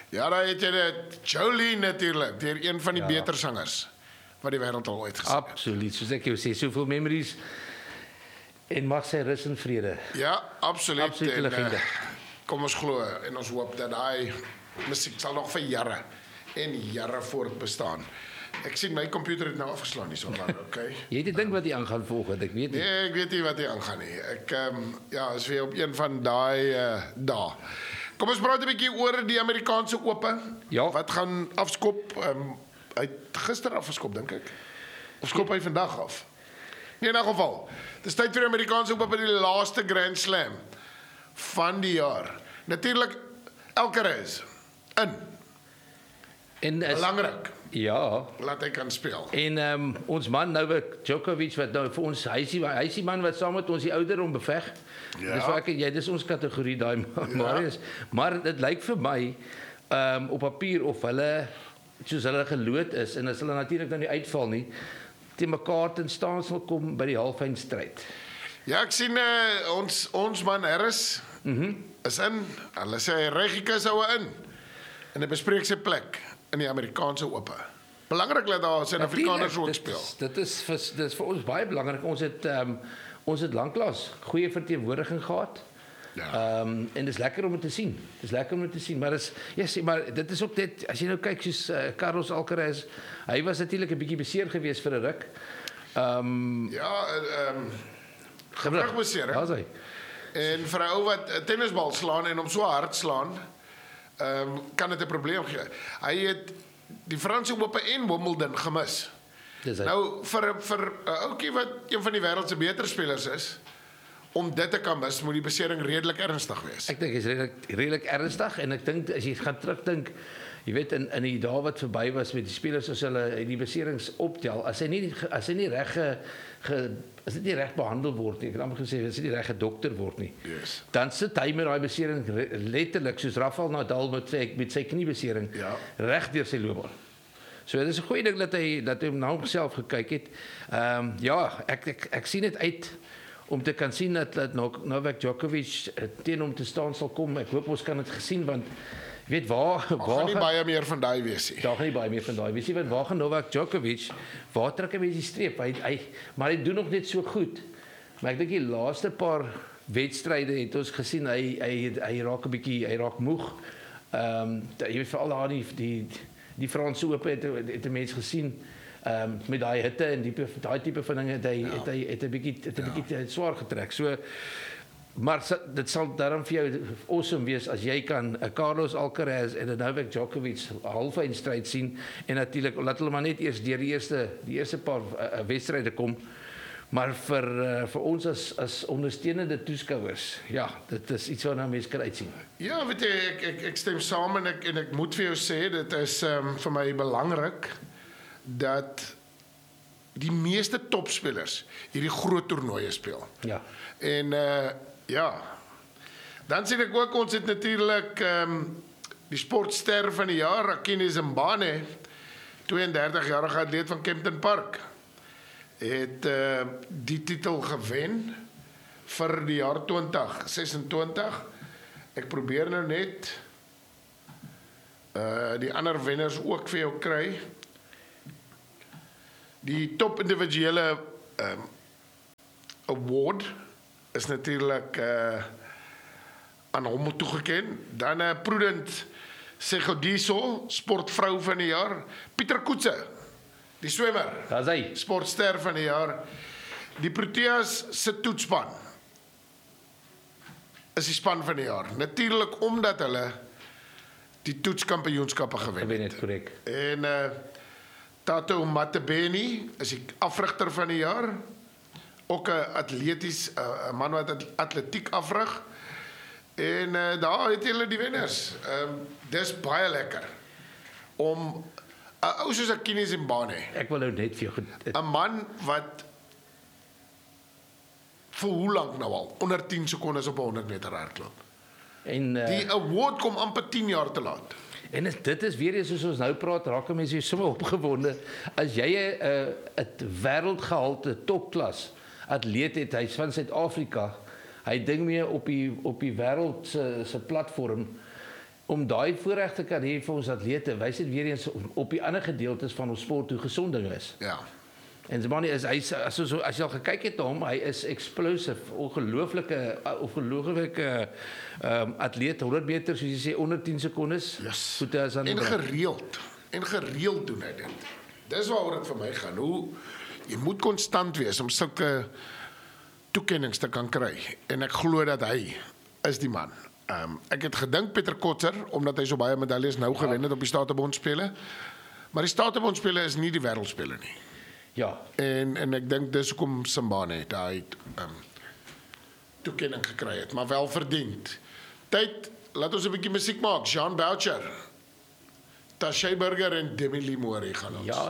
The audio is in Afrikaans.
Ja, daar het jy dit Jolene natuurlik, deur een van die beter sangers wat die wêreld al ooit gesien het. Absoluut, soos ek jou sê, soveel memories en mag sy rus in vrede. Ja, absoluut. Absolute legende. Kom ons glo en ons hoop dat daai musiek sal nog vir jare en jare voortbestaan. Ek sien my komputer het nou afgeslaan nie so lank, okay? Jy het die ding wat jy aangaan volgende, ek weet nie. Nee, ek weet nie wat hier aangaan nie. Ek is weer op een van daai dae. Kom ons praat 'n bietjie oor die Amerikaanse Ope. Ja. Wat gaan afskop? Hy het gister afgeskop dink ek. Of skop hy vandag af? Nee, in 'n geval. Dis tyd vir die Amerikaanse Ope by die laaste Grand Slam van die jaar. Natuurlik elke reis in. En is, Belangrik. ja, Laat hy kan speel. en ons man Novak Djokovic wat nou vir ons, hy is die man wat saam met ons die ouderdom beveg. Ja. Dis waar ek, dis ons kategorie daai Marius. Maar dit lyk vir my op papier of hulle soos hulle geloot is en as hulle natuurlik nou nie uitval nie, te mekaar te staan sal kom by die halfeindstryd. Ja, ek sien ons man Harris is in. Hulle sê Reggie sou in 'n bespreek sy plek in die Amerikaanse Ope. Belangrik dat daar Suid-Afrikaners ook speel. Dit is vir ons baie belangrik. Ons het lanklaas goeie verteenwoordiging gehad. Ja. En dis lekker om dit te sien. Dis lekker om dit te sien, maar maar dit is ook dit as jy nou kyk soos Carlos Alcaraz, hy was natuurlik 'n bietjie beseer geweest vir 'n ruk. Gewrig beseer. Daar's hy. En vir 'n ou wat 'n tennisbal slaan en hom so hard slaan, kan dit 'n probleem gee. Hy het die Franse Ope en Wimbledon gemis. Dis hy. Nou vir 'n ouetjie wat een van die wêreld se beter spelers is, om dit te kan mis, moet die besering redelik ernstig wees. Ek dink dit is redelik ernstig en ek dink as jy gaan terugdink, jy weet in die dae wat verby was met die spelers as hulle die beserings optel, as hy nie reg as dit nie reg behandel word nie, ek het amper gesê as dit nie reg gedokter word nie. Yes. Dan sit hy met daai besering letterlik soos Rafael Nadal met sy kniebesering reg deur sy loopbaan. So dit is 'n goeie ding dat hy na homself gekyk het. Ek sien dit uit om te kan sien dat Novak Djokovic teen hom te staan sal kom. Ek hoop ons kan dit gesien want jy weet waar gaan nie baie meer van daai wees nie. Daar gaan nie baie meer van daai wees nie want waar gaan Novak Djokovic waar trek hy met die streep? Maar hy doen nog net so goed. Maar ek dink die laaste paar wedstryde het ons gesien hy raak 'n bietjie hy raak moeg. Jy weet veral daar die Franse Ope het 'n mens gesien met daai hitte en daai tipe van dinge het hy 'n bietjie swaar getrek. So maar dit sal daarom vir jou awesome wees as jy kan 'n Carlos Alcaraz en 'n Novak Djokovic halfeindstryd sien en natuurlik laat hulle maar net eers deur die eerste paar wedstryde kom. Maar vir ons as ondersteunende toeskouers, ja, dit is iets waarna mense kan uitsien. Ja, weet jy, ek stem saam en ek moet vir jou sê dit is vir my belangrik dat die meeste topspelers hierdie groot toernooie speel. Ja. En dan sien ek ook ons het natuurlik die sportster van die jaar, Rakini Zimbane, 32-jarige atleet van Kempton Park, het die titel gewen vir die jaar 2026. Ek probeer nou net die ander wenners ook vir jou kry. Die top individuele award is natuurlik aan hom toegeken. Dan Prudent Segodiso, sportvrou van die jaar. Pieter Koetse, die swemmer. Daar's hy. Sportster van die jaar. Die Proteas se toetsspan is die span van die jaar. Natuurlik omdat hulle die toetskampioenskappe gewen het. Korrek. En Tato Matebeni is die afrigter van die jaar. Ook 'n man wat atletiek afrig. En daar het julle die wenners. Dis baie lekker om 'n ou soos Rakini Zimbane. Ek wil nou net vir jou 'n man wat vir hoe lank nou al onder 10 sekondes op 'n 100 meter hardloop. en Die award kom amper 10 jaar te laat. En dit is weer eens soos ons nou praat, raak mense weer sommer opgewonde. As jy 'n wêreldgehalte topklas atleet het, hy's van Suid-Afrika. Hy ding mee op die wêreld se platform om daai voorreg te kan hê vir ons atlete, wys dit weer eens op die ander gedeeltes van ons sport hoe gesonding is. Ja. En Zimani is as jy al gekyk het na hom, hy is explosive, ongelooflike atleet, 100 meter soos jy sê onder 10 sekondes. Yes. Voete is aan die En brand. gereeld doen hy dit. Dis waaroor dit vir my gaan. Hoe jy moet konstant wees om sulke toekennings te kan kry. En ek glo dat hy is die man. Ek het gedink Pieter Kotzer, omdat hy so baie medaljes nou gewen het op die Statebondspele. Maar die Statebondspele is nie die wêreldspele nie. Ja, En ek dink dis hoekom Simbane daai toekenning gekry het, maar wel verdiend. Tyd, laat ons 'n bietjie musiek maak. Jean Boucher, Tashay Burger en Demi Lee Mori gaan ons. ja,